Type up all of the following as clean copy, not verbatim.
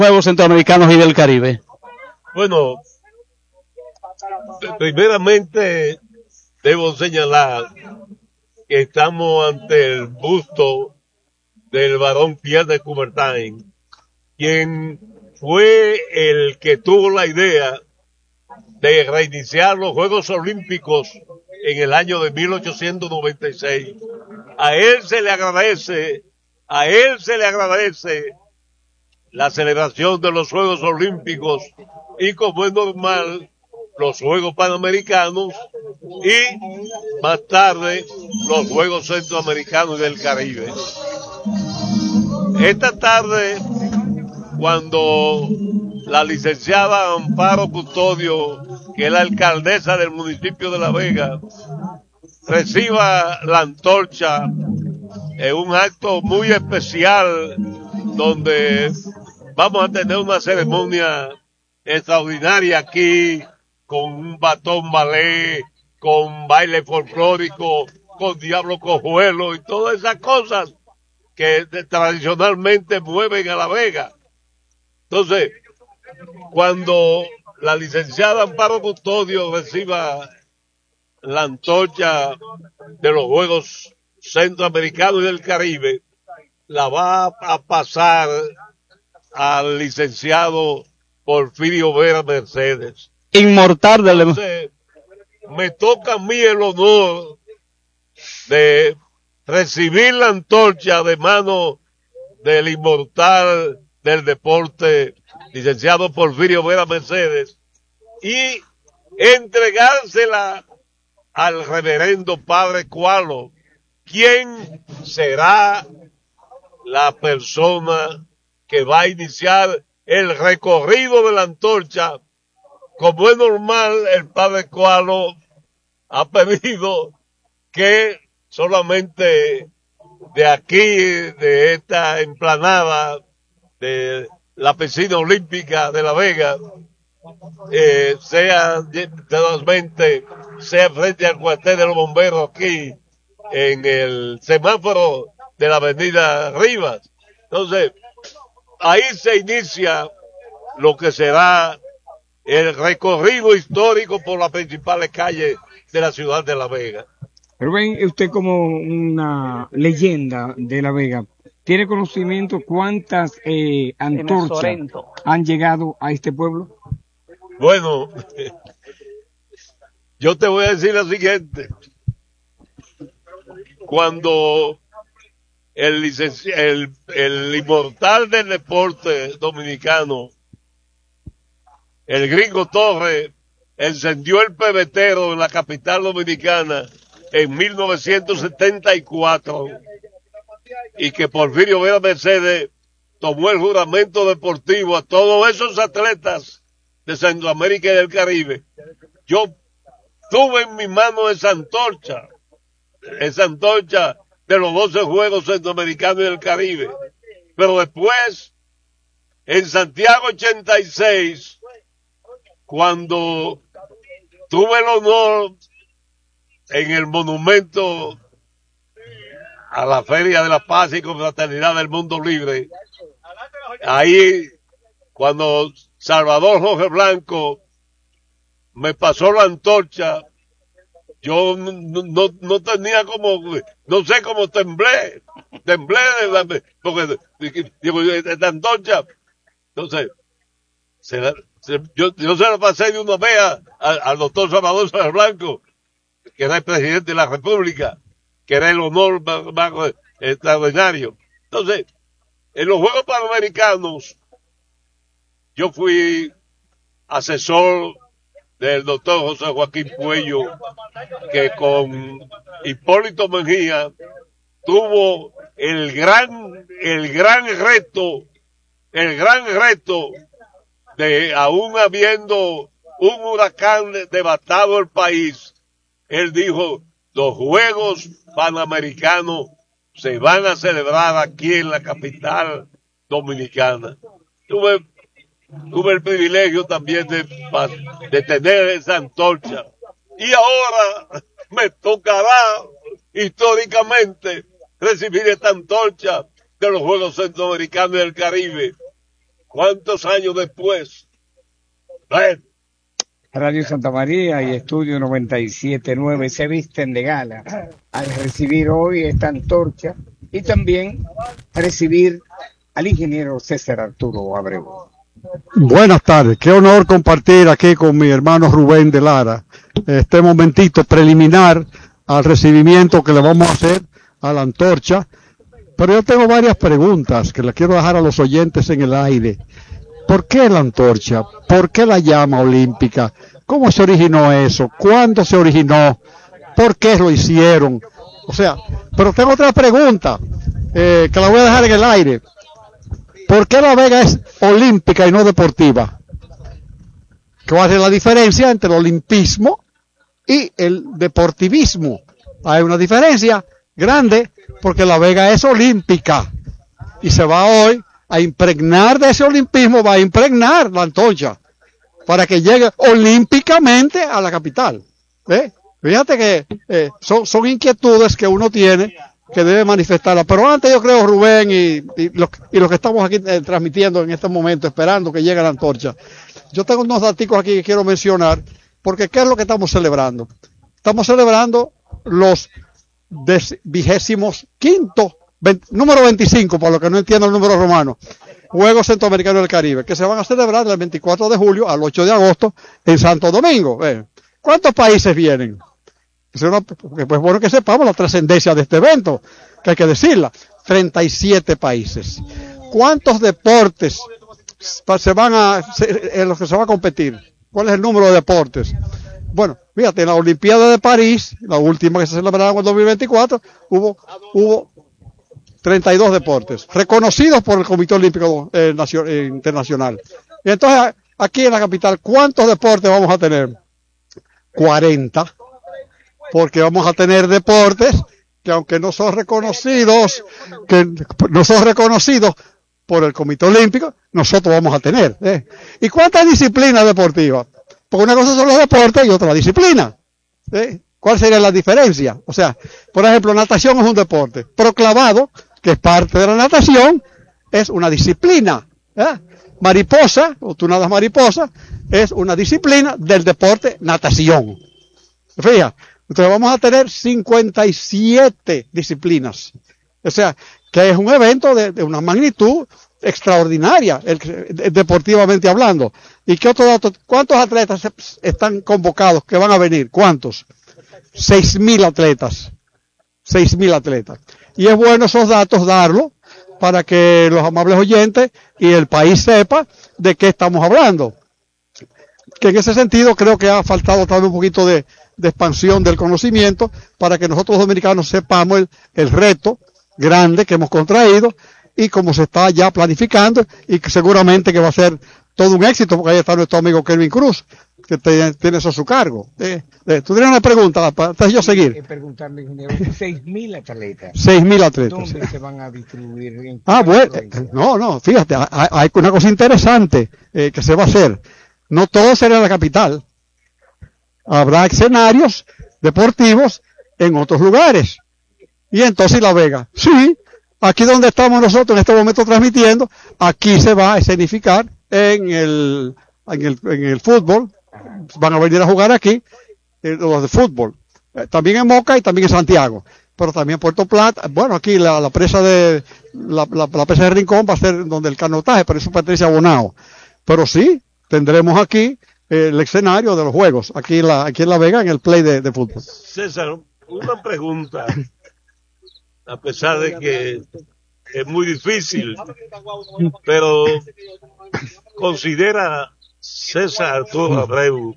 Juegos Centroamericanos y del Caribe? Bueno, primeramente debo señalar que estamos ante el busto del varón Pierre de Coubertin, quien fue el que tuvo la idea de reiniciar los Juegos Olímpicos en el año de 1896. A él se le agradece la celebración de los Juegos Olímpicos y, como es normal, los Juegos Panamericanos y más tarde los Juegos Centroamericanos y del Caribe. Esta tarde, cuando la licenciada Amparo Custodio, que es la alcaldesa del municipio de La Vega, reciba la antorcha en un acto muy especial donde vamos a tener una ceremonia extraordinaria aquí con un batón ballet, con baile folclórico, con diablo cojuelo y todas esas cosas que tradicionalmente mueven a La Vega. Entonces, cuando la licenciada Amparo Custodio reciba la antorcha de los Juegos Centroamericanos y del Caribe, la va a pasar al licenciado Porfirio Vera Mercedes. Inmortal del... Entonces, me toca a mí el honor de recibir la antorcha de mano del inmortal del deporte, licenciado Porfirio Vera Mercedes, y entregársela al reverendo padre Cualo, quien será la persona que va a iniciar el recorrido de la antorcha. Como es normal, el padre Cualo ha pedido que solamente de aquí, de esta emplanada de la piscina olímpica de La Vega, sea frente al cuartel de los bomberos aquí en el semáforo de la avenida Rivas. Entonces, ahí se inicia lo que será el recorrido histórico por las principales calles de la ciudad de La Vega. Pero ven, usted como una leyenda de La Vega, ¿tiene conocimiento cuántas antorchas han llegado a este pueblo? Bueno, yo te voy a decir lo siguiente. Cuando el inmortal del deporte dominicano, el Gringo Torres, encendió el pebetero en la capital dominicana en 1974, y que Porfirio Vera Mercedes tomó el juramento deportivo a todos esos atletas de Centroamérica y del Caribe, yo tuve en mi mano esa antorcha de los 12 Juegos Centroamericanos y del Caribe. Pero después, en Santiago 86, cuando tuve el honor en el monumento a la Feria de la Paz y Confraternidad del Mundo Libre, ahí, cuando Salvador Jorge Blanco me pasó la antorcha, yo no tenía como, no sé cómo temblé, porque digo, esta antorcha. Entonces, yo se la pasé de una vez al doctor Salvador Jorge Blanco, que era el presidente de la República, que era el honor más extraordinario. Entonces, en los Juegos Panamericanos, yo fui asesor del doctor José Joaquín Puello, que con Hipólito Mejía tuvo el gran reto de, aún habiendo un huracán devastado el país, él dijo: los Juegos Panamericanos se van a celebrar aquí en la capital dominicana. Tuve el privilegio también de tener esa antorcha. Y ahora me tocará históricamente recibir esta antorcha de los Juegos Centroamericanos y del Caribe. ¿Cuántos años después? Ven. Radio Santa María y Estudio 97.9 se visten de gala al recibir hoy esta antorcha y también recibir al ingeniero César Arturo Abreu. Buenas tardes, qué honor compartir aquí con mi hermano Rubén de Lara este momentito preliminar al recibimiento que le vamos a hacer a la antorcha, pero yo tengo varias preguntas que le quiero dejar a los oyentes en el aire. ¿Por qué la antorcha? ¿Por qué la llama olímpica? ¿Cómo se originó eso? ¿Cuándo se originó? ¿Por qué lo hicieron? O sea, pero tengo otra pregunta que la voy a dejar en el aire. ¿Por qué La Vega es olímpica y no deportiva? ¿Cuál es la diferencia entre el olimpismo y el deportivismo? Hay una diferencia grande porque La Vega es olímpica y se va hoy a impregnar de ese olimpismo, va a impregnar la antorcha para que llegue olímpicamente a la capital. Fíjate que son inquietudes que uno tiene que debe manifestarla. Pero antes yo creo, Rubén y los que estamos aquí transmitiendo en este momento, esperando que llegue la antorcha, yo tengo unos datos aquí que quiero mencionar, porque ¿qué es lo que estamos celebrando? Estamos celebrando los 25º, número 25, por lo que no entiendo el número romano, Juegos Centroamericanos del Caribe, que se van a celebrar del 24 de julio al 8 de agosto en Santo Domingo. ¿Cuántos países vienen? Pues bueno que sepamos la trascendencia de este evento, que hay que decirla. 37 países. ¿Cuántos deportes en los que se va a competir? ¿Cuál es el número de deportes? Bueno, fíjate, en la Olimpiada de París, la última que se celebrará en el 2024, hubo 32 deportes, reconocidos por el Comité Olímpico Internacional. Y entonces, aquí en la capital, ¿cuántos deportes vamos a tener? 40. Porque vamos a tener deportes que aunque no son reconocidos por el Comité Olímpico, nosotros vamos a tener. ¿Y cuántas disciplinas deportivas? Porque una cosa son los deportes y otra la disciplina. ¿Cuál sería la diferencia? O sea, por ejemplo, natación es un deporte, pero clavado, que es parte de la natación, es una disciplina. Mariposa, o tú nadas mariposa, es una disciplina del deporte natación. Fíjate. Entonces vamos a tener 57 disciplinas. O sea, que es un evento de una magnitud extraordinaria, deportivamente hablando. ¿Y qué otro dato? ¿Cuántos atletas están convocados que van a venir? ¿Cuántos? 6.000 atletas. 6.000 atletas. Y es bueno esos datos darlos para que los amables oyentes y el país sepa de qué estamos hablando. Que en ese sentido creo que ha faltado también un poquito de expansión del conocimiento para que nosotros los dominicanos sepamos el reto grande que hemos contraído y cómo se está ya planificando y que seguramente que va a ser todo un éxito, porque ahí está nuestro amigo Kelvin Cruz, que tiene eso a su cargo. Tú tienes una pregunta, para yo seguir. Preguntarle, 6.000 atletas. 6.000 atletas. ¿Dónde se van a distribuir? Bueno, no, fíjate, hay una cosa interesante que se va a hacer. No todo será en la capital. Habrá escenarios deportivos en otros lugares. Y entonces La Vega, sí, aquí donde estamos nosotros en este momento transmitiendo, aquí se va a escenificar en el fútbol. Van a venir a jugar aquí los de fútbol. También en Moca y también en Santiago. Pero también en Puerto Plata. Bueno, aquí la presa de la presa de Rincón va a ser donde el canotaje, pero eso pertenece a Bonao. Pero sí, tendremos aquí el escenario de los juegos, aquí en La Vega, en el play de fútbol. César, una pregunta, a pesar de que es muy difícil, pero considera César Arturo Abreu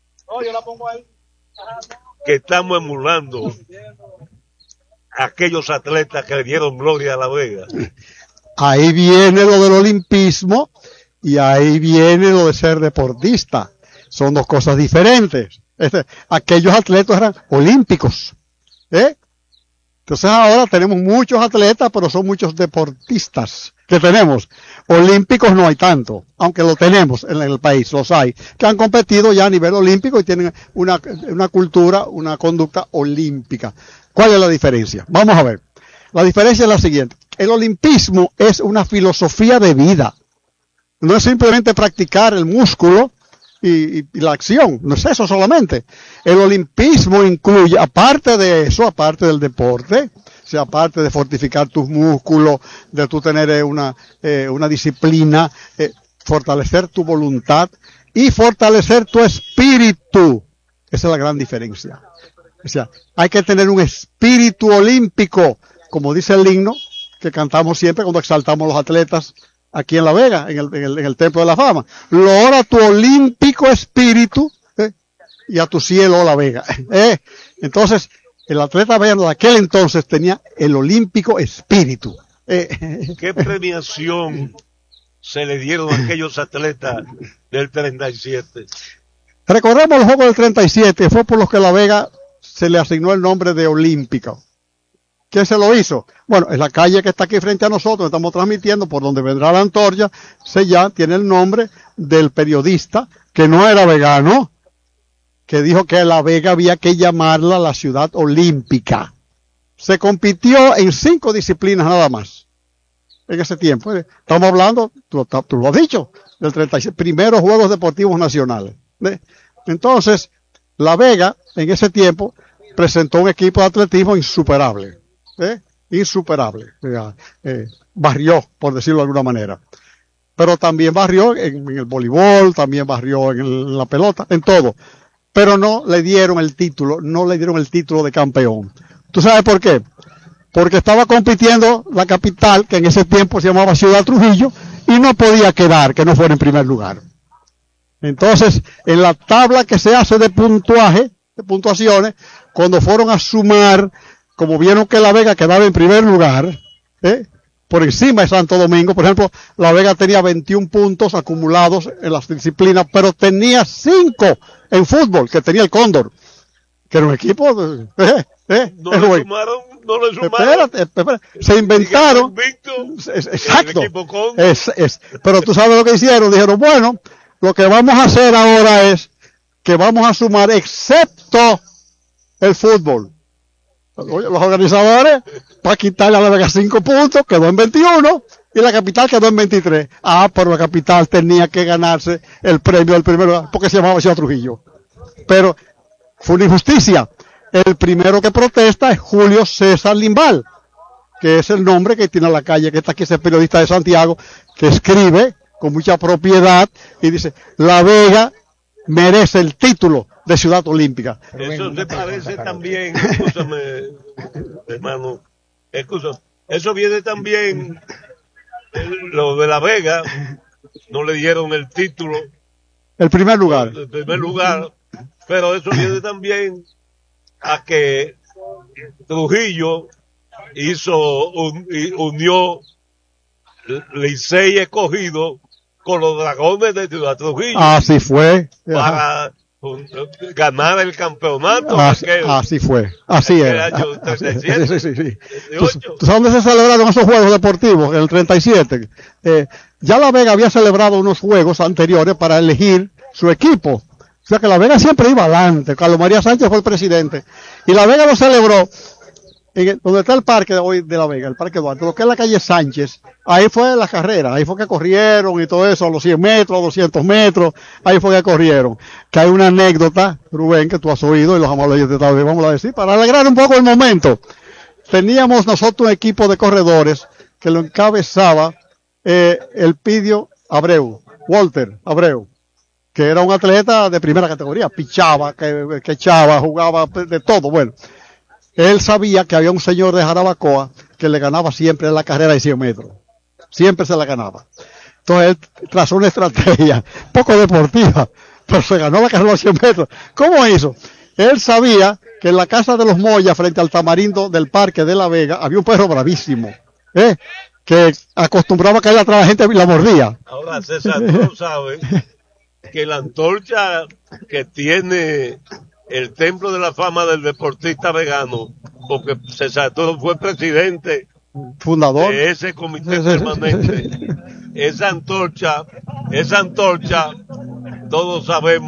que estamos emulando a aquellos atletas que le dieron gloria a La Vega. Ahí viene lo del olimpismo y ahí viene lo de ser deportista. Son dos cosas diferentes. Aquellos atletas eran olímpicos. Entonces ahora tenemos muchos atletas, pero son muchos deportistas que tenemos. Olímpicos no hay tanto, aunque lo tenemos en el país, los hay, que han competido ya a nivel olímpico y tienen una cultura, una conducta olímpica. ¿Cuál es la diferencia? Vamos a ver. La diferencia es la siguiente. El olimpismo es una filosofía de vida. No es simplemente practicar el músculo y la acción, no es eso solamente. El olimpismo incluye, aparte de eso, aparte del deporte, o sea, aparte de fortificar tus músculos, de tú tener una disciplina, fortalecer tu voluntad y fortalecer tu espíritu. Esa es la gran diferencia. O sea, hay que tener un espíritu olímpico, como dice el himno que cantamos siempre cuando exaltamos a los atletas aquí en La Vega, en el Templo de la Fama. Loora tu olímpico espíritu y a tu cielo, La Vega. Entonces, el atleta vegano de aquel entonces tenía el olímpico espíritu. ¿Qué premiación se le dieron a aquellos atletas del 37? Recordemos los Juegos del 37, fue por los que La Vega se le asignó el nombre de Olímpico. ¿Quién se lo hizo? Bueno, en la calle que está aquí frente a nosotros, estamos transmitiendo, por donde vendrá la antorcha, tiene el nombre del periodista, que no era vegano, que dijo que La Vega había que llamarla la ciudad olímpica. Se compitió en 5 disciplinas nada más, en ese tiempo. Estamos hablando, tú lo has dicho, del 36, primeros Juegos Deportivos Nacionales. Entonces, La Vega, en ese tiempo, presentó un equipo de atletismo insuperable. Insuperable. Barrió, por decirlo de alguna manera. Pero también barrió en el voleibol, también barrió en la pelota, en todo. Pero no le dieron el título de campeón. ¿Tú sabes por qué? Porque estaba compitiendo la capital, que en ese tiempo se llamaba Ciudad Trujillo, y no podía quedar que no fuera en primer lugar. Entonces, en la tabla que se hace de puntuaje, de puntuaciones, cuando fueron a sumar, como vieron que La Vega quedaba en primer lugar, por encima de Santo Domingo, por ejemplo, La Vega tenía 21 puntos acumulados en las disciplinas, pero tenía 5 en fútbol, que tenía el Cóndor, que era un equipo, No le sumaron. Espérate. Se inventaron. Exacto. Pero tú sabes lo que hicieron. Dijeron, bueno, lo que vamos a hacer ahora es que vamos a sumar excepto el fútbol. Los organizadores, para quitarle a La Vega 5 puntos, quedó en 21 y la capital quedó en 23. Pero la capital tenía que ganarse el premio del primer lugar porque se llamaba Ciudad Trujillo. Pero fue una injusticia. El primero que protesta es Julio César Limbal, que es el nombre que tiene la calle, que está aquí, ese periodista de Santiago, que escribe con mucha propiedad y dice, La Vega merece el título de ciudad olímpica. Eso se parece también, escúchame, hermano, eso viene también, lo de La Vega, no le dieron el título. El primer lugar. El primer lugar, pero eso viene también a que Trujillo unió Licey Escogido con los Dragones de Ciudad Trujillo. Así fue. Para ganar el campeonato. Así fue. Así era. Año 37, sí. ¿Tú sabes dónde se celebraron esos juegos deportivos? En el 37. Ya La Vega había celebrado unos juegos anteriores para elegir su equipo. O sea que La Vega siempre iba adelante. Carlos María Sánchez fue el presidente. Y La Vega lo celebró donde está el parque de hoy de La Vega, el Parque Duarte, lo que es la calle Sánchez. Ahí fue la carrera, ahí fue que corrieron y todo eso, a los 100 metros, a 200 metros, ahí fue que corrieron. Que hay una anécdota, Rubén, que tú has oído y los amables de tarde, vamos a decir, para alegrar un poco el momento. Teníamos nosotros un equipo de corredores que lo encabezaba Elpidio Abreu, Walter Abreu, que era un atleta de primera categoría, pichaba, que echaba, jugaba de todo, bueno. Él sabía que había un señor de Jarabacoa que le ganaba siempre en la carrera de 100 metros. Siempre se la ganaba. Entonces él trazó una estrategia poco deportiva, pero se ganó la carrera de 100 metros. ¿Cómo hizo? Él sabía que en la casa de los Moya, frente al tamarindo del parque de La Vega, había un perro bravísimo, que acostumbraba a caer atrás a la gente y la mordía. Ahora, César, tú sabes que la antorcha que tiene el Templo de la Fama del Deportista Vegano, porque César Toro fue presidente fundador de ese comité permanente. Esa antorcha, todos sabemos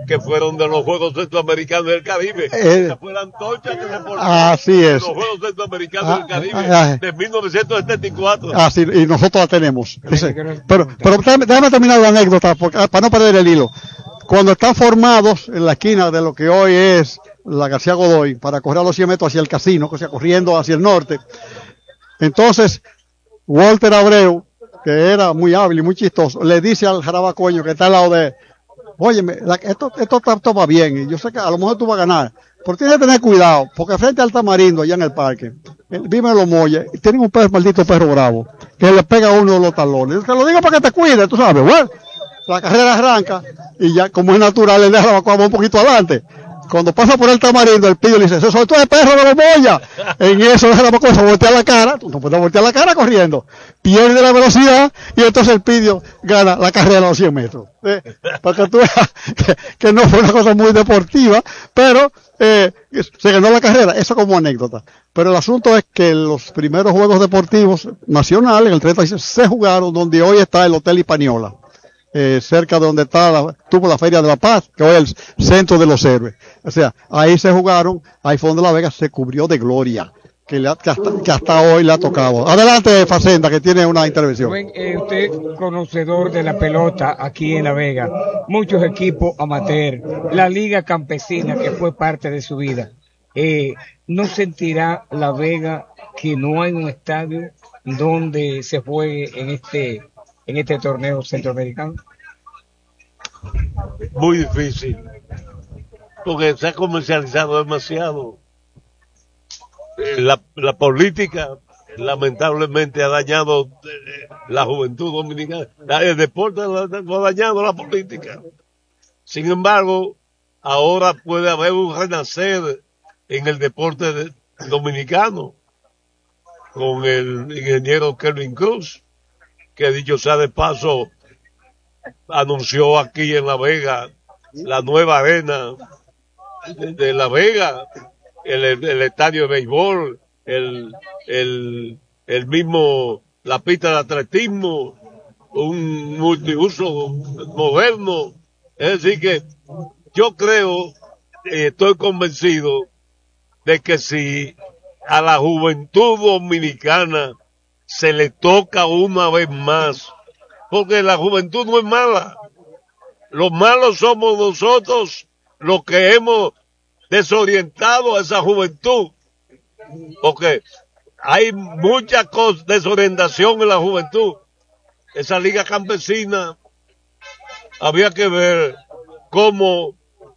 que fueron de los Juegos Centroamericanos del Caribe. Esa fue la antorcha que se portó así es. en los Juegos Centroamericanos del Caribe de 1974. Así, y nosotros la tenemos. Pero déjame terminar la anécdota para no perder el hilo. Cuando están formados en la esquina de lo que hoy es la García Godoy, para correr a los 100 metros hacia el casino, o sea, corriendo hacia el norte, entonces Walter Abreu, que era muy hábil y muy chistoso, le dice al jarabacoño que está al lado de, óyeme, esto va bien, y yo sé que a lo mejor tú vas a ganar, pero tienes que tener cuidado, porque frente al Tamarindo, allá en el parque, vive en los molles, y tienen un maldito perro bravo, que le pega a uno de los talones. Te lo digo para que te cuides, tú sabes, bueno, la carrera arranca, y ya, como es natural, el de Jarabacoa va un poquito adelante. Cuando pasa por el Tamarindo, el pillo le dice, eso tú eres perro de los mollas. En eso el Jarabacoa se voltea la cara, tú no puedes voltear la cara corriendo, pierde la velocidad, y entonces el pillo gana la carrera a los 100 metros. Para que tú veas que no fue una cosa muy deportiva, pero se ganó la carrera, eso como anécdota. Pero el asunto es que los primeros Juegos Deportivos Nacionales, en el 36, se jugaron donde hoy está el Hotel Hispaniola. Cerca de donde tuvo la Feria de la Paz, que hoy es el Centro de los Héroes. O sea, ahí se jugaron, ahí fue donde La Vega se cubrió de gloria, que hasta hoy le ha tocado. Adelante, Facenda, que tiene una intervención. Usted conocedor de la pelota aquí en La Vega, muchos equipos amateur, la Liga Campesina, que fue parte de su vida. ¿No sentirá La Vega que no hay un estadio donde se juegue en este torneo centroamericano? Muy difícil, porque se ha comercializado demasiado. La política lamentablemente ha dañado la juventud dominicana. El deporte lo ha dañado la política. Sin embargo, ahora puede haber un renacer en el deporte dominicano con el ingeniero Kelvin Cruz, que dicho sea de paso, anunció aquí en La Vega la nueva arena de La Vega, el estadio de béisbol, el mismo, la pista de atletismo, un multiuso moderno. Es decir que yo creo, estoy convencido de que si a la juventud dominicana se le toca una vez más, porque la juventud no es mala, los malos somos nosotros los que hemos desorientado a esa juventud, porque hay mucha desorientación en la juventud. Esa liga campesina, había que ver cómo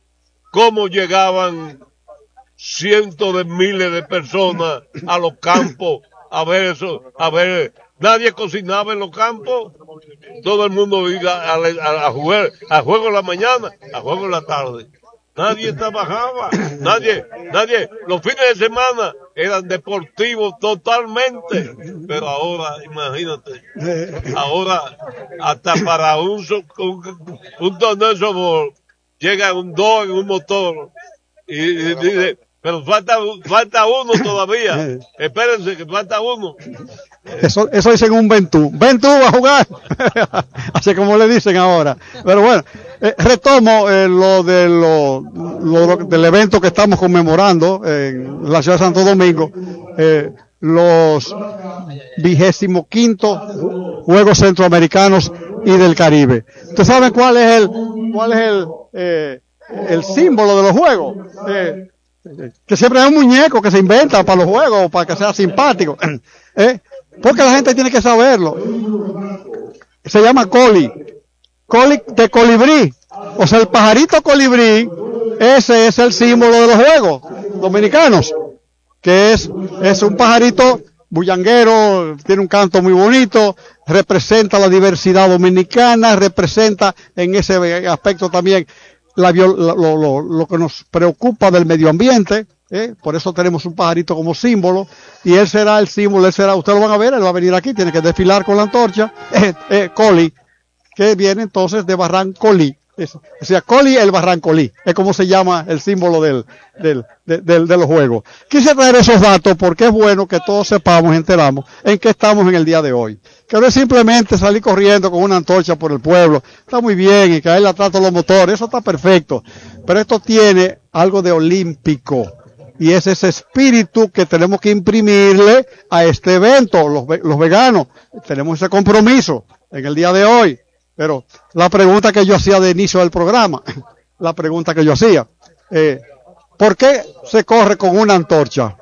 llegaban cientos de miles de personas a los campos a ver eso, nadie cocinaba en los campos, todo el mundo iba a jugar, a juego en la mañana, a juego en la tarde. Nadie trabajaba, nadie, los fines de semana eran deportivos totalmente, pero ahora, imagínate, ahora hasta para un torneo de softball llega un 2 en un motor y dice, pero falta uno todavía, espérense que falta uno. Eso dicen un Ventú va a jugar, así como le dicen ahora. Pero bueno, retomo lo del evento que estamos conmemorando en la ciudad de Santo Domingo, los 25º Juegos Centroamericanos y del Caribe. ¿Ustedes saben cuál es el símbolo de los juegos? Que siempre hay un muñeco que se inventa para los juegos, para que sea simpático. Porque la gente tiene que saberlo. Se llama coli de colibrí. O sea, el pajarito colibrí, ese es el símbolo de los juegos dominicanos. Que es un pajarito bullanguero, tiene un canto muy bonito, representa la diversidad dominicana, representa en ese aspecto también lo que nos preocupa del medio ambiente, por eso tenemos un pajarito como símbolo, y él será el símbolo, ustedes lo van a ver, él va a venir aquí, tiene que desfilar con la antorcha, Coli, que viene entonces de Barrancolí, O sea, Coli el Barrancolí, es como se llama el símbolo de los juegos. Quise traer esos datos porque es bueno que todos sepamos, enteramos en qué estamos en el día de hoy. Que no es simplemente salir corriendo con una antorcha por el pueblo, está muy bien, y caerle atrás a los motores, eso está perfecto. Pero esto tiene algo de olímpico. Y es ese espíritu que tenemos que imprimirle a este evento, los veganos. Tenemos ese compromiso en el día de hoy. Pero la pregunta que yo hacía de inicio del programa, ¿por qué se corre con una antorcha?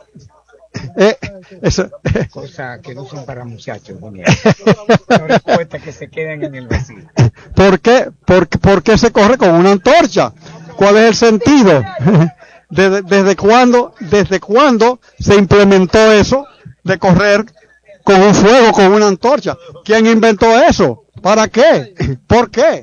Cosas que no son para muchachos, son respuestas que se quedan en el vacío. ¿Por qué se corre con una antorcha? ¿Cuál es el sentido? ¿Desde cuándo se implementó eso de correr con un fuego, con una antorcha? ¿Quién inventó eso? ¿Para qué? ¿Por qué?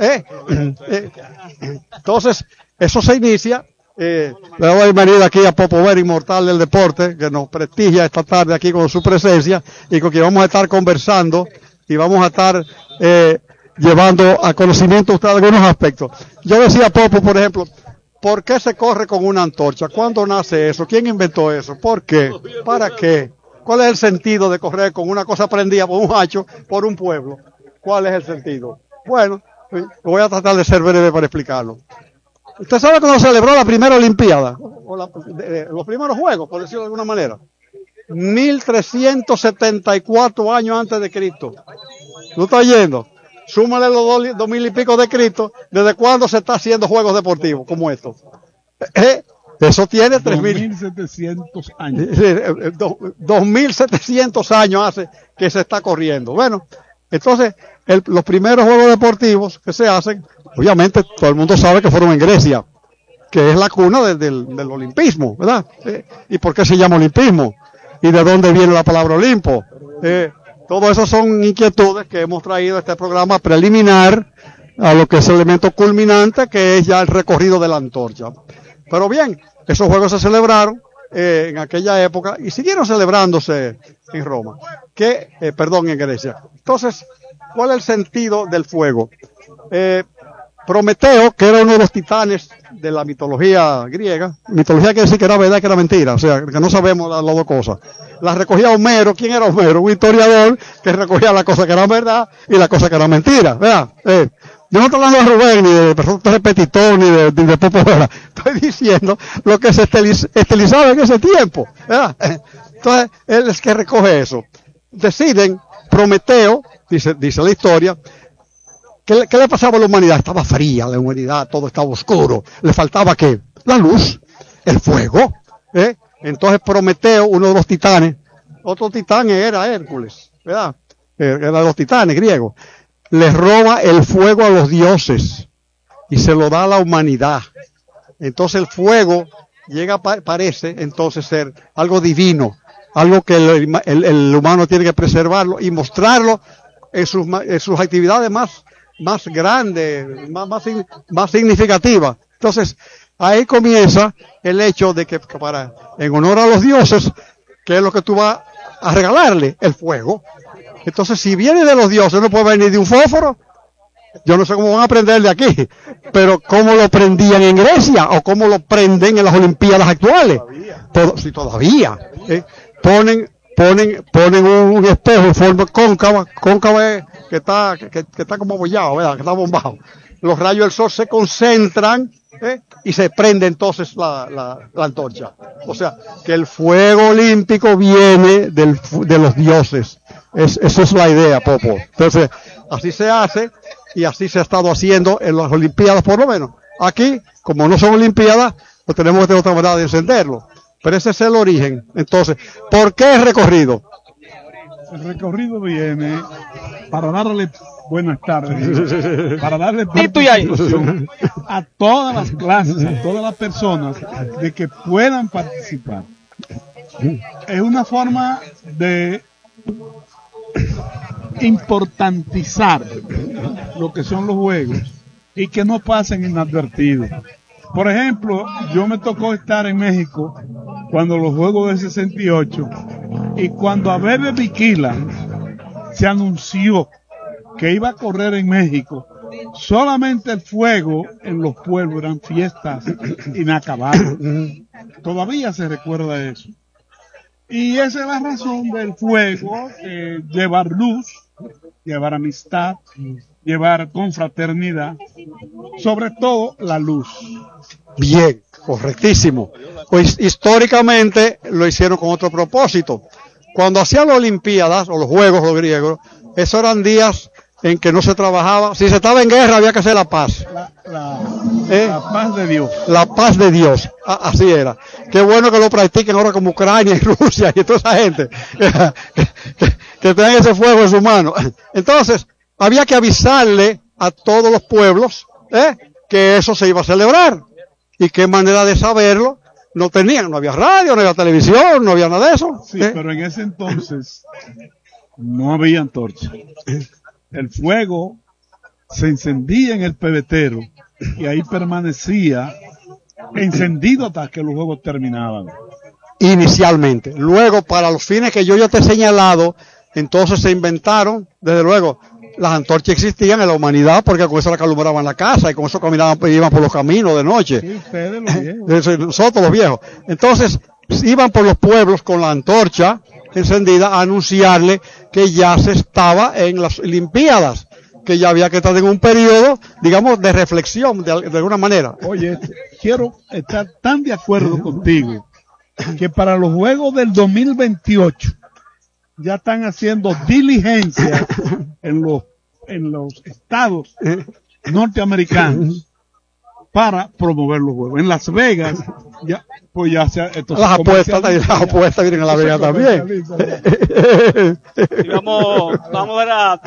Entonces, eso se inicia. Le doy la bienvenida aquí a Popo Vera, inmortal del deporte, que nos prestigia esta tarde aquí con su presencia y con quien vamos a estar conversando y vamos a estar llevando a conocimiento a usted algunos aspectos. Yo decía, Popo, por ejemplo, ¿por qué se corre con una antorcha? ¿Cuándo nace eso? ¿Quién inventó eso? ¿Por qué? ¿Para qué? ¿Cuál es el sentido de correr con una cosa prendida por un hacho por un pueblo? ¿Cuál es el sentido? Bueno, voy a tratar de ser breve para explicarlo. ¿Usted sabe cuándo se celebró la primera Olimpiada? Los primeros Juegos, por decirlo de alguna manera. 1374 años antes de Cristo. ¿No está oyendo? Súmale los 2000 y pico de Cristo. ¿Desde cuándo se está haciendo juegos deportivos como estos? Eso tiene 2700 años. 2700 años hace que se está corriendo. Bueno, entonces, los primeros juegos deportivos que se hacen, obviamente todo el mundo sabe que fueron en Grecia, que es la cuna del olimpismo, ¿verdad? ¿Y por qué se llama olimpismo? ¿Y de dónde viene la palabra Olimpo? Todo eso son inquietudes que hemos traído a este programa preliminar a lo que es el elemento culminante, que es ya el recorrido de la antorcha. Pero bien, esos juegos se celebraron en aquella época y siguieron celebrándose en Roma, en Grecia. Entonces, ¿cuál es el sentido del fuego? Prometeo, que era uno de los titanes de la mitología griega, mitología quiere decir que era verdad y que era mentira, o sea, que no sabemos las dos cosas. La recogía Homero. ¿Quién era Homero? Un historiador que recogía la cosa que era verdad y la cosa que era mentira, ¿verdad? Yo no estoy hablando de Rubén, ni de Repetitón, ni de Popo Vera. Estoy diciendo lo que se estilizaba en ese tiempo, ¿verdad? Entonces, él es que recoge eso. Deciden, Prometeo, dice la historia, ¿qué le pasaba a la humanidad? Estaba fría la humanidad, todo estaba oscuro. Le faltaba ¿qué? La luz, el fuego. Entonces Prometeo, uno de los titanes, otro titán era Hércules, ¿verdad? Era de los titanes griegos. Les roba el fuego a los dioses y se lo da a la humanidad. Entonces el fuego parece entonces ser algo divino, algo que el humano tiene que preservarlo y mostrarlo en sus actividades más grandes, más significativas. Entonces, ahí comienza el hecho de que en honor a los dioses, ¿qué es lo que tú vas a regalarle? El fuego. Entonces, si viene de los dioses, no puede venir de un fósforo. Yo no sé cómo van a aprender de aquí, pero ¿cómo lo prendían en Grecia? ¿O cómo lo prenden en las Olimpiadas actuales? Todavía. Ponen un espejo en forma cóncava que está como abollado, ¿verdad? Que está bombado. Los rayos del sol se concentran y se prende entonces la antorcha. O sea, que el fuego olímpico viene de los dioses. Esa es la idea, Popo. Entonces, así se hace y así se ha estado haciendo en las Olimpiadas, por lo menos. Aquí, como no son Olimpiadas, pues tenemos que tener otra manera de encenderlo. Pero ese es el origen. Entonces, ¿por qué el recorrido? El recorrido viene para darle buenas tardes, para darle participación a todas las clases, a todas las personas de que puedan participar. Es una forma de importantizar lo que son los juegos y que no pasen inadvertidos. Por ejemplo, yo me tocó estar en México cuando los Juegos del 68 y cuando Abebe Bikila se anunció que iba a correr en México, solamente el fuego en los pueblos eran fiestas inacabadas. Todavía se recuerda eso. Y esa es la razón del fuego, llevar luz, llevar amistad, llevar confraternidad, sobre todo la luz. Bien, correctísimo. Pues históricamente lo hicieron con otro propósito. Cuando hacían las Olimpiadas o los Juegos, los griegos, esos eran días en que no se trabajaba. Si se estaba en guerra había que hacer la paz. La paz de Dios. La paz de Dios. Así era. Qué bueno que lo practiquen ahora como Ucrania y Rusia y toda esa gente que tengan ese fuego en su mano. Entonces, había que avisarle a todos los pueblos que eso se iba a celebrar. Y qué manera de saberlo no tenían. No había radio, no había televisión, no había nada de eso. Sí, pero en ese entonces no había antorcha. El fuego se encendía en el pebetero y ahí permanecía encendido hasta que los juegos terminaban. Inicialmente. Luego, para los fines que yo ya te he señalado, entonces se inventaron, desde luego, las antorchas existían en la humanidad porque con eso la alumbraban la casa y con eso caminaban, iban por los caminos de noche. Sí, ustedes los viejos. Nosotros los viejos. Entonces, iban por los pueblos con la antorcha encendida a anunciarle que ya se estaba en las Olimpiadas, que ya había que estar en un periodo, digamos, de reflexión, de alguna manera. Oye, quiero estar tan de acuerdo contigo que para los Juegos del 2028 ya están haciendo diligencia en los estados norteamericanos para promover los juegos. En Las Vegas, ya, pues ya se... Las apuestas vienen a Las Vegas también. Y vamos a ver a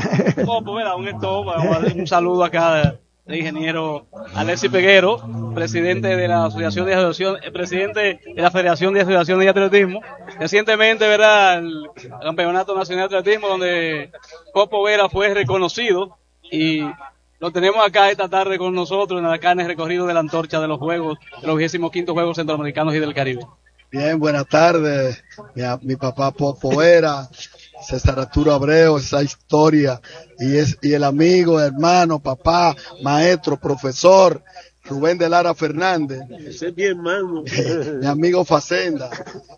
un saludo acá del ingeniero Alexis Peguero, presidente de la Asociación de presidente de la Federación de Asociaciones de Atletismo. Recientemente, ¿verdad?, el Campeonato Nacional de Atletismo, donde Popo Vera fue reconocido, y lo tenemos acá esta tarde con nosotros acá en el recorrido de la antorcha de los Juegos, de los 25º Juegos Centroamericanos y del Caribe. Bien, buenas tardes. Mi papá Popo Vera, César Arturo Abreu, esa historia, y el amigo, hermano, papá, maestro, profesor, Rubén de Lara Fernández. Ese es mi hermano. Mi amigo Facenda.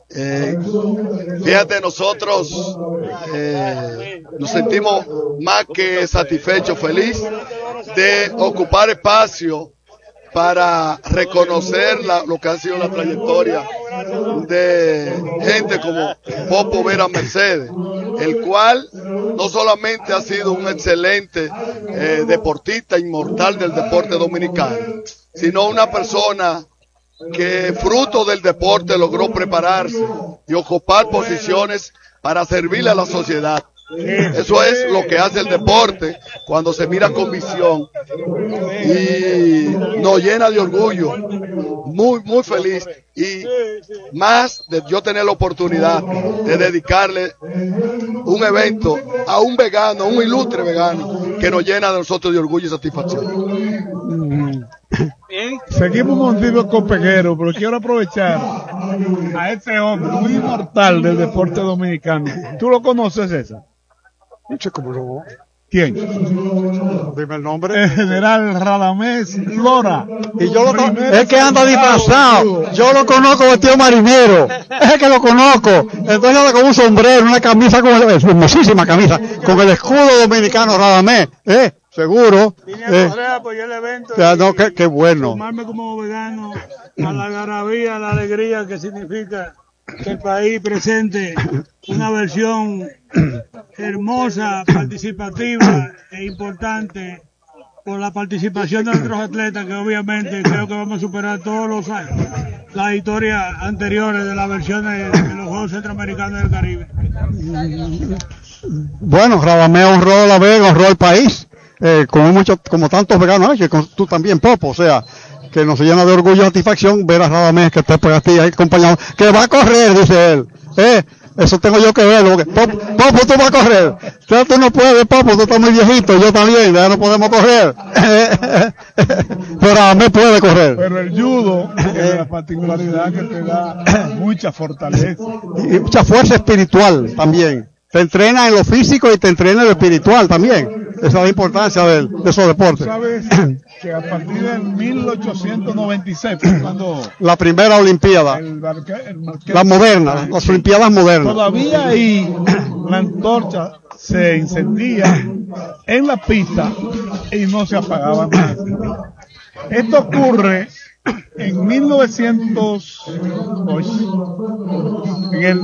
Fíjate, nosotros nos sentimos más que satisfechos, felices de ocupar espacio para reconocer lo que ha sido la trayectoria de gente como Popo Vera Mercedes, el cual no solamente ha sido un excelente deportista inmortal del deporte dominicano, sino una persona que fruto del deporte logró prepararse y ocupar posiciones para servirle a la sociedad. Eso es lo que hace el deporte cuando se mira con visión, y nos llena de orgullo, muy muy feliz, y más de yo tener la oportunidad de dedicarle un evento a un vegano, un ilustre vegano, que nos llena de nosotros de orgullo y satisfacción. Bien. Seguimos contigo con Peguero, pero quiero aprovechar a este hombre, un inmortal del deporte dominicano. ¿Tú lo conoces, César? ¿Cómo no? ¿Quién? Dime el nombre. El general Radamés Lora. Y yo es que anda disfrazado. Yo lo conozco vestido marinero. Es que lo conozco. Entonces anda con un sombrero, una camisa, hermosísima camisa, con el escudo dominicano Radamés. Seguro. Vine a correr a apoyar el evento. No, qué bueno. Tomarme como vegano a la algarabía, la alegría que significa que el país presente una versión hermosa, participativa e importante por la participación de nuestros atletas, que obviamente creo que vamos a superar todos los años las historias anteriores de las versiones de los Juegos Centroamericanos del Caribe. Bueno, Radamés honró la Vega, honró el país, como tantos veganos, que tú también, Popo, o sea, que nos llena de orgullo y satisfacción ver a Radamés, que está por aquí acompañado, que va a correr, dice él. Eso tengo yo que verlo, porque Popo, tú vas a correr. Tú no puedes, Popo, tú estás muy viejito, yo también, ya no podemos correr. Pero Radamés puede correr. Pero el judo es la particularidad que te da mucha fortaleza. Y mucha fuerza espiritual también. te entrena en lo físico y te entrena en lo espiritual también. Esa es la importancia de esos deportes. ¿Sabes que a partir del 1896, cuando la primera Olimpiada, la moderna, las Olimpiadas modernas, todavía ahí la antorcha se encendía en la pista y no se apagaba más. Esto ocurre en en el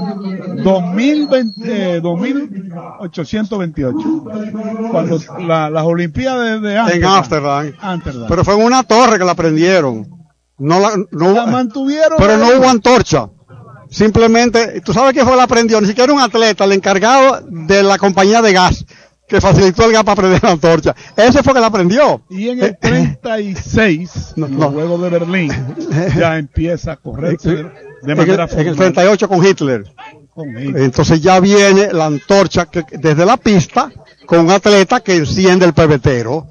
2828, cuando las Olimpiadas de Ámsterdam. Pero fue en una torre que la prendieron. La mantuvieron. Pero no hubo antorcha. Simplemente, ¿tú sabes quién fue que la prendió? Ni siquiera un atleta, el encargado de la compañía de gas que facilitó el gas para prender la antorcha. Ese fue que la prendió. Y en el 36, luego de Berlín, ya empieza a correrse de manera formal. En el 38 con Hitler. Entonces ya viene la antorcha desde la pista con un atleta que enciende el pebetero.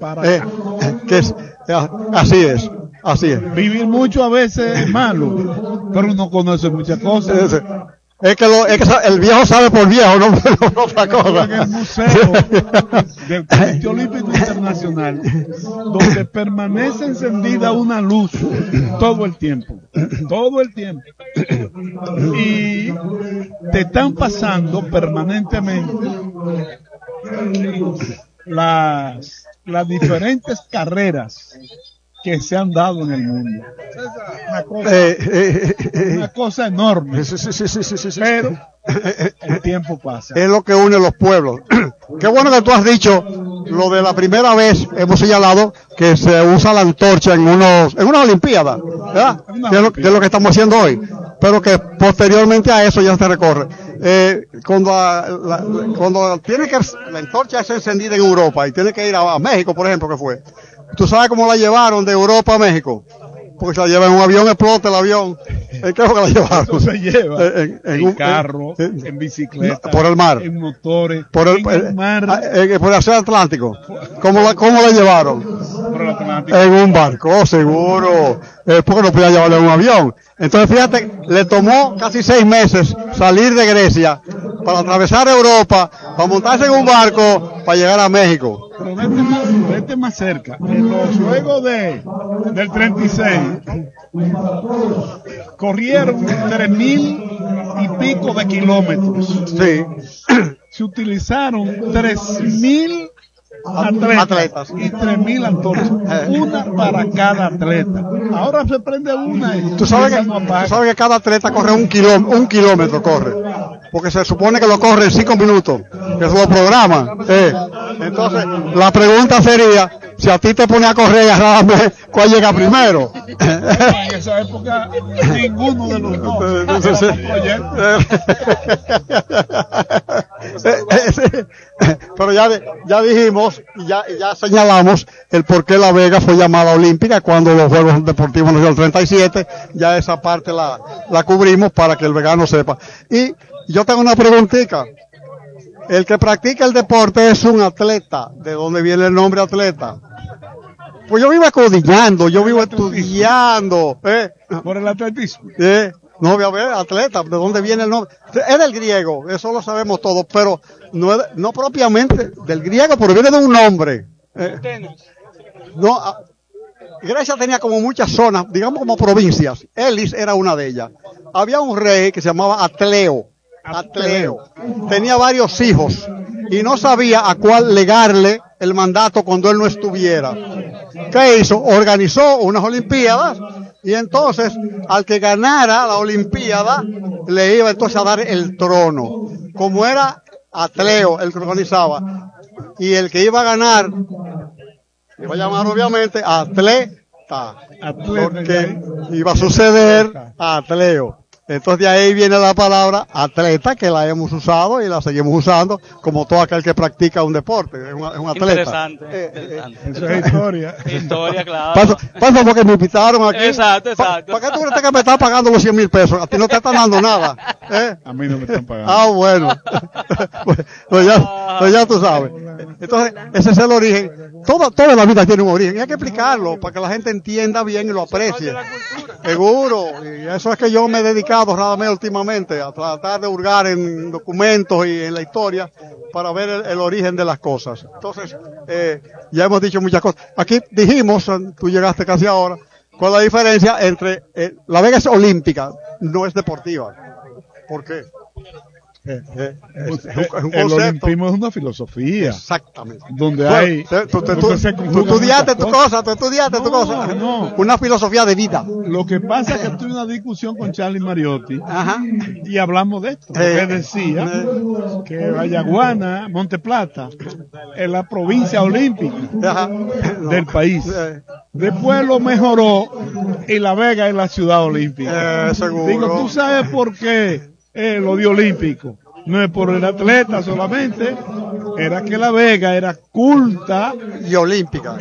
Así es. Vivir mucho a veces es malo, pero uno conoce muchas cosas. Es que el viejo sabe por viejo, no otra cosa. En el museo del Comité Olímpico Internacional, donde permanece encendida una luz todo el tiempo. Y te están pasando permanentemente las diferentes carreras que se han dado en el mundo. Una cosa enorme. Pero el tiempo pasa. Es lo que une los pueblos. Qué bueno que tú has dicho lo de la primera vez, hemos señalado que se usa la antorcha en una olimpiada, ¿verdad? Que es lo que estamos haciendo hoy. Pero que posteriormente a eso ya se recorre. Cuando la antorcha es encendida en Europa y tiene que ir a México, por ejemplo, que fue. ¿Tú sabes cómo la llevaron de Europa a México? Porque se la llevan en un avión, explota el avión. ¿En qué es lo que la llevaron? Eso se lleva en carro, en bicicleta, por el mar, en motores, por el mar, por el Océano Atlántico. ¿Cómo la llevaron? Por el Atlántico. En un barco, seguro. Porque no podía llevarla en un avión. Entonces, fíjate, le tomó casi 6 meses salir de Grecia para atravesar Europa, para montarse en un barco, para llegar a México. Pero vete más cerca. En los Juegos del 36, corrieron 3.000 y pico de kilómetros. Sí. Se utilizaron 3.000 atletas y 3.000 antorchas, una para cada atleta. Ahora se prende una y tú sabes que cada atleta corre un kilómetro corre, porque se supone que lo corre en 5 minutos, que eso lo programa. Entonces la pregunta sería, si a ti te pone a correr, ¿cuál llega primero? En esa época ninguno de los dos. Pero ya dijimos y ya señalamos el por qué La Vega fue llamada olímpica cuando los Juegos Deportivos en el 37. Ya esa parte la cubrimos para que el vegano sepa. Y yo tengo una preguntita. El que practica el deporte es un atleta. ¿De dónde viene el nombre atleta? Pues yo vivo escudriñando, yo vivo estudiando. Por el atletismo. No voy a ver, atleta, ¿de dónde viene el nombre? Es del griego, eso lo sabemos todos, pero no propiamente del griego, pero viene de un nombre. Grecia tenía como muchas zonas, digamos como provincias. Elis era una de ellas. Había un rey que se llamaba Atleo. Tenía varios hijos y no sabía a cuál legarle el mandato cuando él no estuviera. ¿Qué hizo? Organizó unas olimpiadas y entonces al que ganara la olimpiada le iba entonces a dar el trono. Como era Atleo el que organizaba y el que iba a ganar iba a llamar obviamente atleta, porque iba a suceder a Atleo. Entonces de ahí viene la palabra atleta, que la hemos usado y la seguimos usando como todo aquel que practica un deporte, es un atleta. Interesante. Eso es historia. Historia, claro. Pasa porque me invitaron aquí. Exacto. ¿Para qué tú crees que me estás pagando los 100,000 pesos? A ti no te están dando nada. A mí no me están pagando. Bueno. pues ya tú sabes. Entonces, ese es el origen. Toda la vida tiene un origen. Y hay que explicarlo para que la gente entienda bien y lo aprecie. Seguro. Y eso es que yo me he dedicado llegado Radamés últimamente a tratar de hurgar en documentos y en la historia para ver el origen de las cosas. Entonces, ya hemos dicho muchas cosas. Aquí dijimos, tú llegaste casi ahora, cuál es la diferencia entre La Vega es olímpica, no es deportiva. ¿Por qué? Es un el concepto. olimpismo es una filosofía. Exactamente. Donde Bueno, hay. tú estudiaste tu cosa. No. Una filosofía de vida. Lo que pasa es que tuve una discusión con Charlie Mariotti. Ajá. Y hablamos de esto. Que decía que Vallaguana, Monteplata, es la provincia olímpica del país. Después lo mejoró y La Vega es la ciudad olímpica. Seguro. Digo, ¿tú sabes por qué lo de olímpico? No es por el atleta solamente, era que La Vega era culta y olímpica,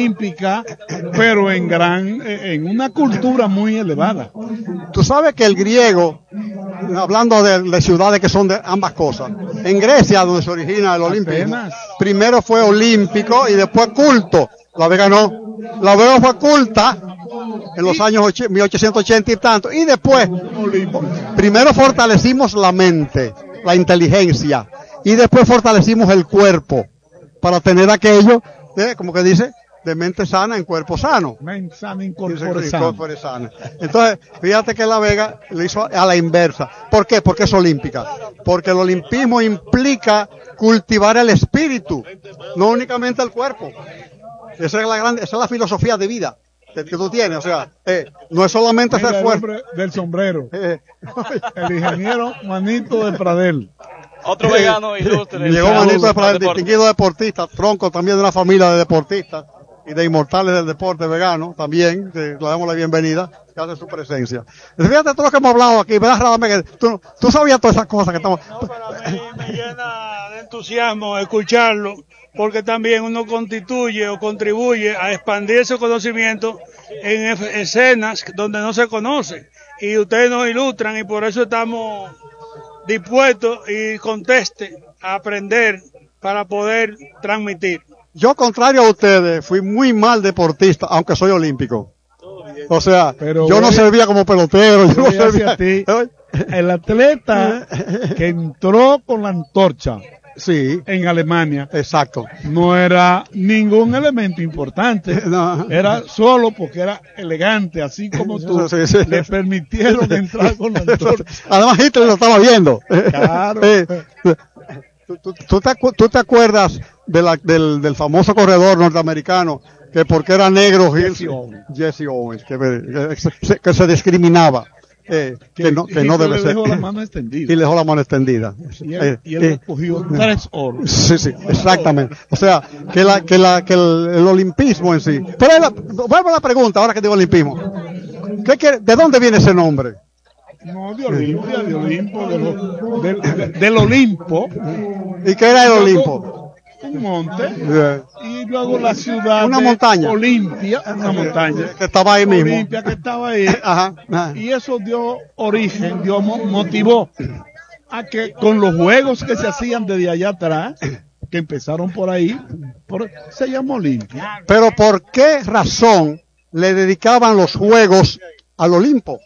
pero en una cultura muy elevada. Tú sabes que el griego, hablando de ciudades que son de ambas cosas, en Grecia, donde se origina el olimpismo, primero fue olímpico y después culto. La Vega no. La Vega fue culta en los años 1880 y tanto, y después primero fortalecimos la mente, la inteligencia, y después fortalecimos el cuerpo para tener aquello, como que dice, de mente sana en cuerpo sano. Mente sana en cuerpo sano. Entonces, fíjate que La Vega lo hizo a la inversa. ¿Por qué? Porque es olímpica. Porque el olimpismo implica cultivar el espíritu, no únicamente el cuerpo. Esa es la filosofía de vida que tú tienes, o sea, no es solamente ser fuerte. El hombre del sombrero, el ingeniero Manito de Pradel. Otro vegano ilustre. Llegó Manito de Pradel, distinguido deportista, tronco también de una familia de deportistas y de inmortales del deporte vegano, también, le damos la bienvenida, que hace su presencia. Fíjate todo lo que hemos hablado aquí, ¿verdad, Radamés? Tú sabías todas esas cosas que estamos... A mí me llena de entusiasmo escucharlo, porque también uno constituye o contribuye a expandir ese conocimiento en escenas donde no se conoce. Y ustedes nos ilustran y por eso estamos dispuestos y contestes a aprender para poder transmitir. Yo, contrario a ustedes, fui muy mal deportista, aunque soy olímpico. O sea, yo no servía como pelotero. Yo no servía a ti. El atleta que entró con la antorcha. Sí. En Alemania. Exacto. No era ningún elemento importante. No. Era solo porque era elegante, así como tú. Sí. Le permitieron entrar con la antorcha. Además, Hitler lo estaba viendo. Claro. ¿Tú te acuerdas del famoso corredor norteamericano que porque era negro, Jesse Owens, que se discriminaba? Que no debe ser. Le dejó la mano extendida. Y le dejó la mano extendida. Y él cogió 3 oros. Sí, exactamente. O sea, que el olimpismo en sí. Pero vuelvo a la pregunta, ahora que digo olimpismo. ¿De dónde viene ese nombre? No, de Olimpia, del Olimpo. ¿Y qué era el Olimpo? Un monte, y luego la ciudad una montaña. Olimpia, una montaña que estaba ahí mismo. Olimpia que estaba ahí. Ajá. Y eso dio origen, motivó a que con los juegos que se hacían desde allá atrás, que empezaron por ahí, se llamó Olimpia. Pero ¿por qué razón le dedicaban los juegos al Olimpo?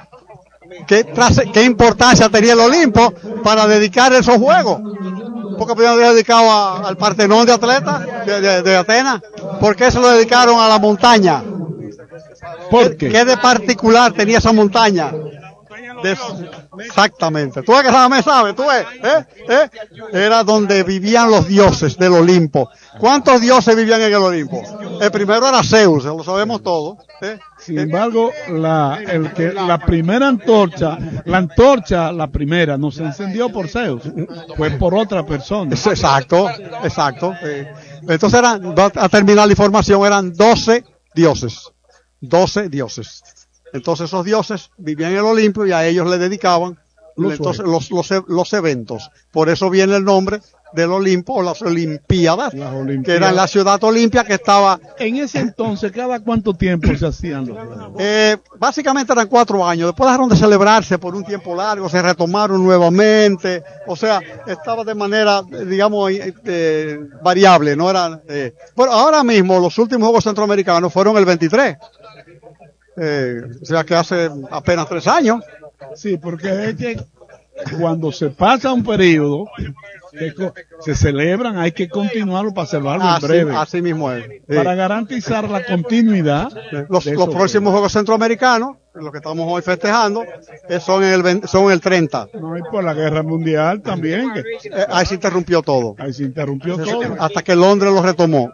¿Qué importancia tenía el Olimpo para dedicar esos juegos? Porque primero había dedicado al Partenón de atletas de Atenas. ¿Por qué se lo dedicaron a la montaña? ¿Por qué? ¿Qué de particular tenía esa montaña? Exactamente. Tú ves que Radamés sabe, tú ves, Era donde vivían los dioses del Olimpo. ¿Cuántos dioses vivían en el Olimpo? El primero era Zeus, lo sabemos todos. Sin embargo, la primera antorcha, la primera, no se encendió por Zeus, fue por otra persona. Exacto. Entonces a terminar la información, eran 12 dioses. 12 dioses. Entonces esos dioses vivían en el Olimpo y a ellos le dedicaban los eventos. Por eso viene el nombre del Olimpo o las Olimpiadas, que era la ciudad Olimpia que estaba... En ese entonces, ¿cada cuánto tiempo se hacían los juegos? Básicamente eran 4 años. Después dejaron de celebrarse por un tiempo largo, se retomaron nuevamente. O sea, estaba de manera, digamos, variable. No eran. Bueno, ahora mismo los últimos Juegos Centroamericanos fueron el 23. O sea que hace apenas 3 años. Sí, porque es que cuando se pasa un periodo, se celebran, hay que continuarlo para salvarlo en breve. Así mismo es. Sí. Para garantizar la continuidad. Los próximos Juegos Centroamericanos, lo que estamos hoy festejando, son el 30. No, y por la Guerra Mundial también. Ahí se interrumpió todo. Hasta que Londres lo retomó.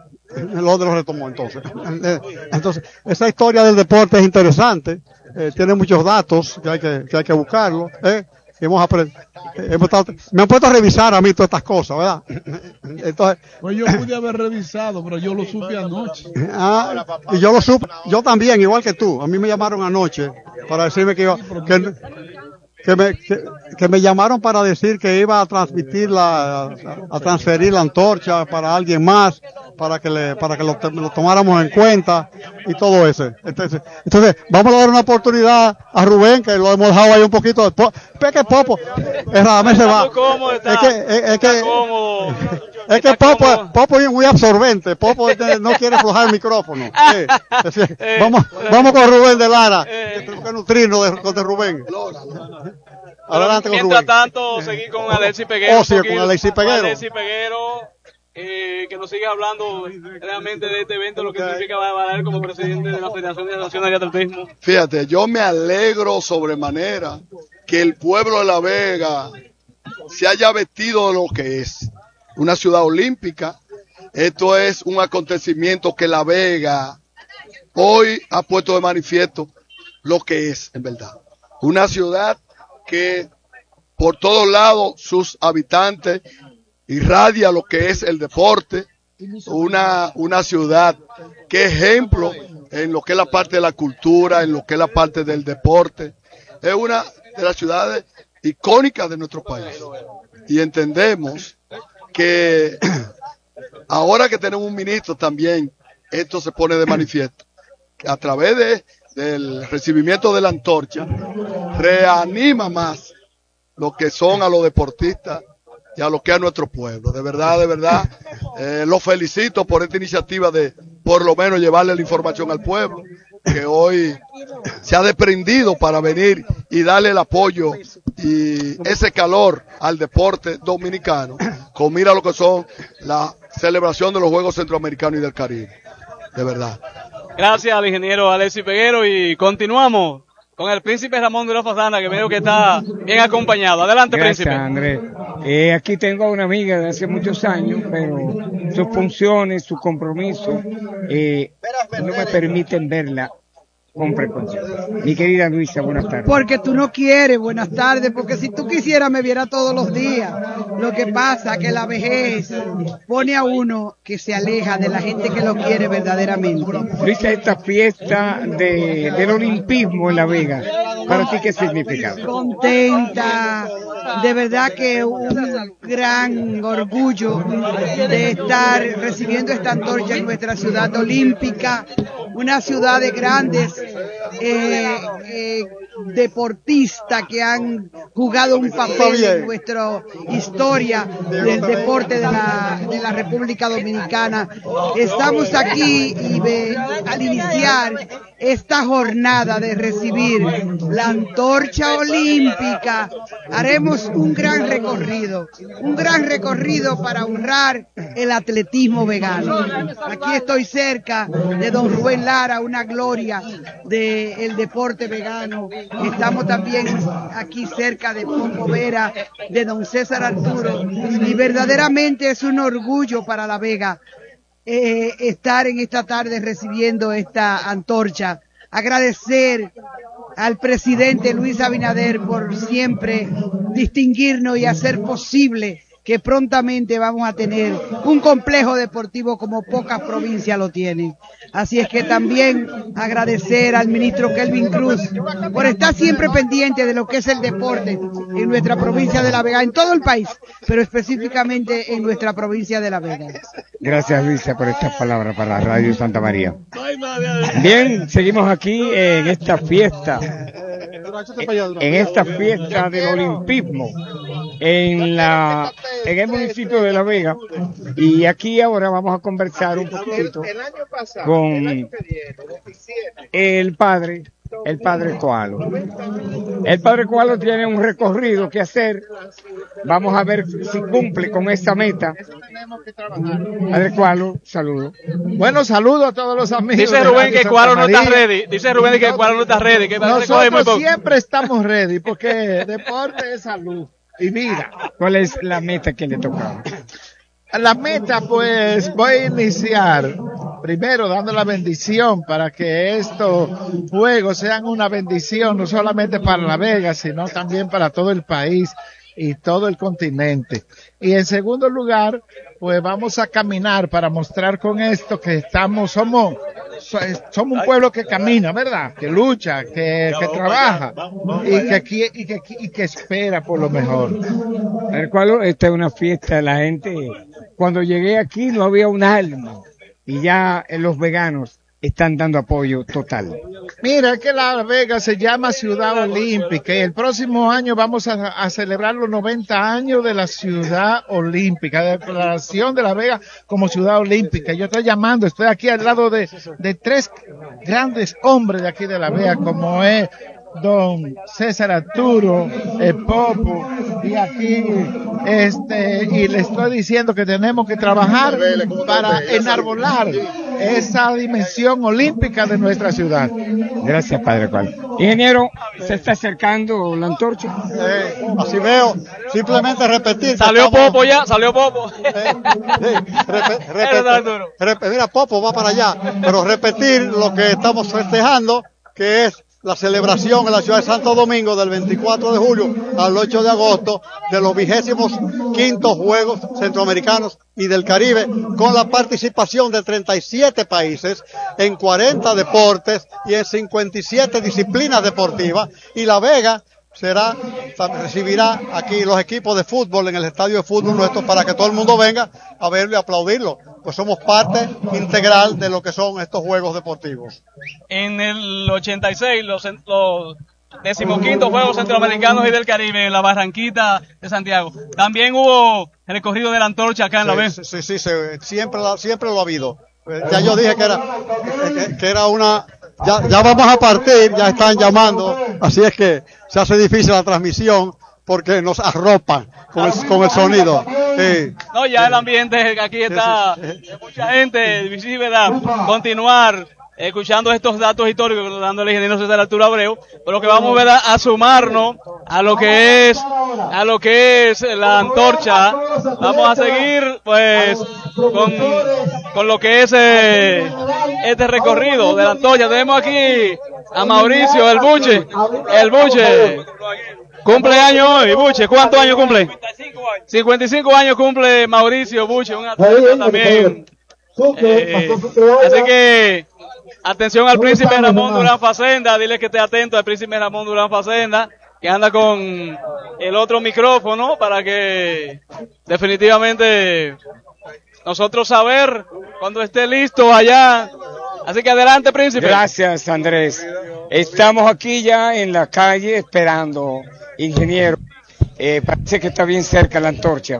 Entonces, esa historia del deporte es interesante. Tiene muchos datos que hay que buscarlo. Me han puesto a revisar a mí todas estas cosas, ¿verdad? Entonces, pues yo pude haber revisado, pero yo lo supe anoche. Y yo lo supe, yo también, igual que tú. A mí me llamaron anoche para decirme que me llamaron para decir que iba a transferir la antorcha para alguien más, para que lo tomáramos en cuenta y todo eso. Entonces, vamos a dar una oportunidad a Rubén, que lo hemos dejado ahí un poquito. Peque Popo, Radamés se va. Es que Popo es muy absorbente. Popo no quiere aflojar el micrófono. Vamos con Rubén de Lara, que tenemos que nutrirnos de Rubén. Adelante con Mientras Rubén. Tanto, seguir con Alexis Peguero. Con Alexis Peguero. Que nos siga hablando realmente de este evento, lo que significa Valer como presidente de la Federación Nacional de Atletismo. Fíjate, yo me alegro sobremanera que el pueblo de La Vega se haya vestido de lo que es una ciudad olímpica. Esto es un acontecimiento que La Vega hoy ha puesto de manifiesto lo que es, en verdad. Una ciudad que por todos lados sus habitantes irradia lo que es el deporte, una ciudad que es ejemplo en lo que es la parte de la cultura, en lo que es la parte del deporte. Es una de las ciudades icónicas de nuestro país. Y entendemos que ahora que tenemos un ministro también, esto se pone de manifiesto. Que a través del recibimiento de la antorcha, reanima más lo que son a los deportistas y a lo que es nuestro pueblo. De verdad, los felicito por esta iniciativa de por lo menos llevarle la información al pueblo, que hoy se ha desprendido para venir y darle el apoyo y ese calor al deporte dominicano, con mira lo que son la celebración de los Juegos Centroamericanos y del Caribe. De verdad. Gracias al ingeniero Alexis Peguero y continuamos con el príncipe Ramón de la Fasana, que veo que está bien acompañado. Adelante, Gracias, príncipe. Andrés. Aquí tengo a una amiga de hace muchos años, pero sus funciones, su compromiso, no me permiten verla con frecuencia. Mi querida Luisa, buenas tardes. Porque tú no quieres, buenas tardes, porque si tú quisieras me viera todos los días. Lo que pasa que la vejez pone a uno que se aleja de la gente que lo quiere verdaderamente. Luisa, esta fiesta del olimpismo en La Vega, ¿para ti qué significa? Contenta, de verdad que un gran orgullo de estar recibiendo esta antorcha en nuestra ciudad olímpica, una ciudad de grandes deportistas que han jugado un papel en nuestra historia del deporte de la República Dominicana. Estamos aquí y al iniciar esta jornada de recibir la antorcha olímpica, haremos un gran recorrido para honrar el atletismo vegano. Aquí estoy cerca de don Rubén Lara, una gloria del deporte vegano. Estamos también aquí cerca de Pombo Vera, de don César Arturo, y verdaderamente es un orgullo para La Vega estar en esta tarde recibiendo esta antorcha. Agradecer al presidente Luis Abinader por siempre distinguirnos y hacer posible que prontamente vamos a tener un complejo deportivo como pocas provincias lo tienen. Así es que también agradecer al ministro Kelvin Cruz por estar siempre pendiente de lo que es el deporte en nuestra provincia de La Vega, en todo el país, pero específicamente en nuestra provincia de La Vega. Gracias, Luisa, por estas palabras para Radio Santa María. Bien, seguimos aquí en esta fiesta del olimpismo en el municipio de La Vega, y aquí ahora vamos a conversar un poquito con el padre el Padre Coalo. El Padre Coalo tiene un recorrido que hacer. Vamos a ver si cumple con esta meta. Padre Coalo, saludo. Bueno, saludo a todos los amigos. Dice Rubén que Coalo no está ready. Dice Rubén que Coalo no está ready. Que nosotros siempre estamos ready porque deporte es salud y vida. ¿Cuál es la meta que le tocaba? La meta, pues, voy a iniciar primero dando la bendición para que estos juegos sean una bendición no solamente para La Vega, sino también para todo el país y todo el continente. Y en segundo lugar, pues vamos a caminar para mostrar con esto que somos un pueblo que camina, ¿verdad? Que lucha, que trabaja y que espera por lo mejor. Esta es una fiesta, la gente, cuando llegué aquí no había un alma y ya los veganos están dando apoyo total. Mira, que La Vega se llama Ciudad Olímpica y el próximo año vamos a celebrar los 90 años de la Ciudad Olímpica, de la declaración de La Vega como Ciudad Olímpica. Yo estoy aquí al lado de tres grandes hombres de aquí de La Vega, como es don César Arturo, el Popo, y aquí, y le estoy diciendo que tenemos que trabajar para enarbolar esa dimensión olímpica de nuestra ciudad. Gracias, Padre Coalo. Ingeniero, ¿se está acercando la antorcha? Así veo, simplemente repetir. Salió Popo ya, salió Popo. Mira, Popo va para allá, pero repetir lo que estamos festejando, que es la celebración en la ciudad de Santo Domingo del 24 de julio al 8 de agosto de los 25º Juegos Centroamericanos y del Caribe, con la participación de 37 países en 40 deportes y en 57 disciplinas deportivas, y La Vega recibirá aquí los equipos de fútbol en el estadio de fútbol nuestro para que todo el mundo venga a verlo y aplaudirlo, pues somos parte integral de lo que son estos juegos deportivos. En el 86, los 15º Juegos Centroamericanos y del Caribe en la Barranquita de Santiago, también hubo el recorrido de la antorcha acá en La Vega. Sí, siempre lo ha habido. Ya yo dije que era una... Ya vamos a partir, ya están llamando, así es que se hace difícil la transmisión porque nos arropan con el sonido. No, ya el ambiente aquí está, mucha gente, visible, continuar escuchando estos datos históricos que nos está dando el ingeniero César Arturo Abreu, pero que vamos a sumarnos a lo que es la antorcha. Vamos a seguir pues con lo que es este recorrido de la antorcha. Tenemos aquí a Mauricio, el Buche. Cumpleaños hoy, Buche. ¿Cuántos años cumple? 55 años cumple Mauricio Buche, un atleta también. Así que atención al príncipe Ramón Durán Facenda, dile que esté atento al príncipe Ramón Durán Facenda, que anda con el otro micrófono para que definitivamente nosotros saber cuando esté listo allá. Así que adelante, príncipe. Gracias, Andrés. Estamos aquí ya en la calle esperando, ingeniero. Parece que está bien cerca la antorcha.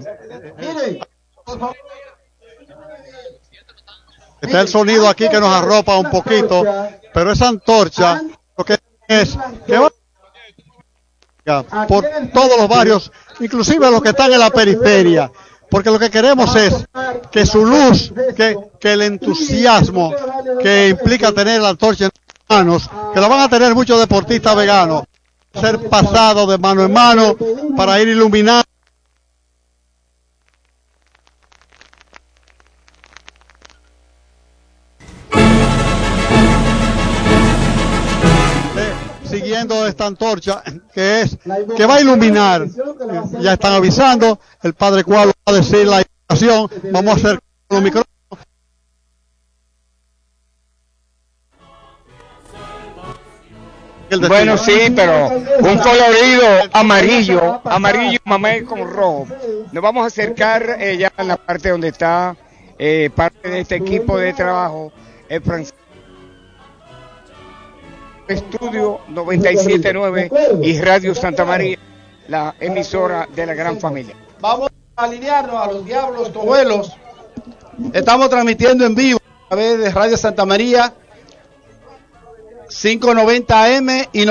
Está el sonido aquí que nos arropa un poquito, pero esa antorcha lo que es que va por todos los barrios, inclusive los que están en la periferia, porque lo que queremos es que su luz, que el entusiasmo que implica tener la antorcha en manos, que la van a tener muchos deportistas veganos, ser pasado de mano en mano para ir iluminando. Siguiendo esta antorcha que va a iluminar, ya están avisando, el padre Coalo va a decir la invitación, vamos a hacer los micrófonos. Bueno, sí, pero un colorido amarillo mamey con rojo. Nos vamos a acercar ya a la parte donde está parte de este equipo de trabajo, el francés. Estudio 97.9 y Radio Santa María, la emisora de la gran familia. Vamos a alinearnos a los Diablos Cojuelos. Estamos transmitiendo en vivo a través de Radio Santa María. 590 AM y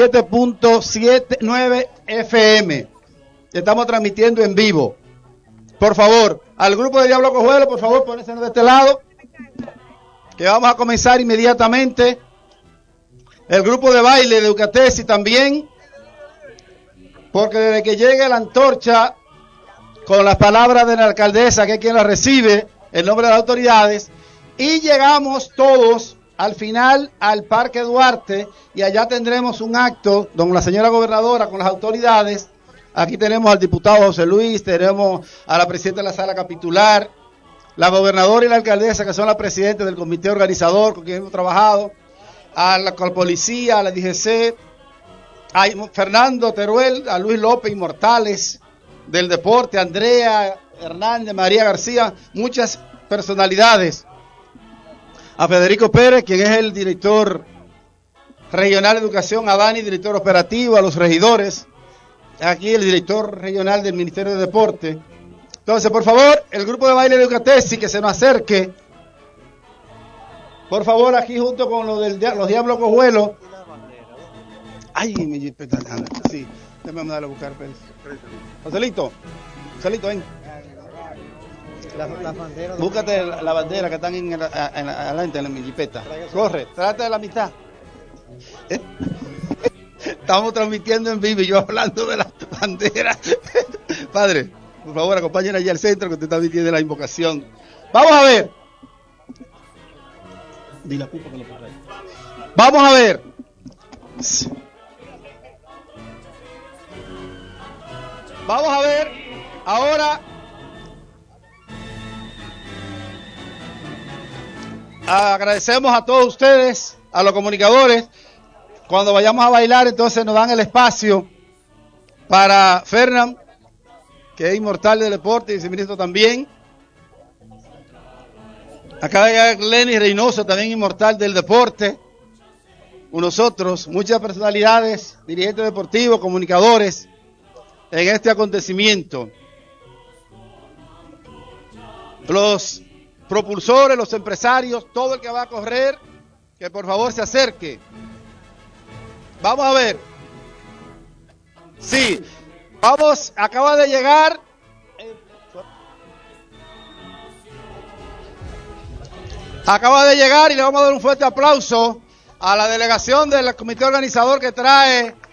97.79 FM. Estamos transmitiendo en vivo. Por favor, al grupo de Diablo Cojuelo, por favor, pónganse de este lado, que vamos a comenzar inmediatamente. El grupo de baile de Eucatesi también, porque desde que llegue la antorcha con las palabras de la alcaldesa, que es quien la recibe, en nombre de las autoridades, y llegamos todos al final al Parque Duarte, y allá tendremos un acto donde la señora gobernadora con las autoridades. Aquí tenemos al diputado José Luis, tenemos a la presidenta de la sala capitular, la gobernadora y la alcaldesa, que son las presidentes del comité organizador con quien hemos trabajado, a la policía, a la DGC, a Fernando Teruel, a Luis López Inmortales del deporte, a Andrea Hernández, María García, muchas personalidades, a Federico Pérez, quien es el director regional de educación, a Dani, director operativo, a los regidores, aquí el director regional del Ministerio de Deporte. Entonces, por favor, el grupo de baile de Eucatesi que se nos acerque, por favor, aquí junto con los Diablos Cojuelos. Ay, mi jipeta, sí, déjame mandarle a buscar. Joselito, ven. Búscate la bandera que están adelante en mi jipeta. Corre, trata de la mitad. Estamos transmitiendo en vivo y yo hablando de la bandera. Padre, por favor, acompáñenme allí al centro que usted está transmitiendo la invocación. Vamos a ver. Vamos a ver. Vamos a ver ahora. Agradecemos a todos ustedes, a los comunicadores. Cuando vayamos a bailar, entonces nos dan el espacio para Fernán, que es inmortal del deporte y viceministro también. Acaba de llegar Lenny Reynoso, también inmortal del deporte. Con nosotros, muchas personalidades, dirigentes deportivos, comunicadores, en este acontecimiento. Los propulsores, los empresarios, todo el que va a correr, que por favor se acerque. Vamos a ver. Sí, vamos, acaba de llegar. Acaba de llegar y le vamos a dar un fuerte aplauso a la delegación del comité organizador que trae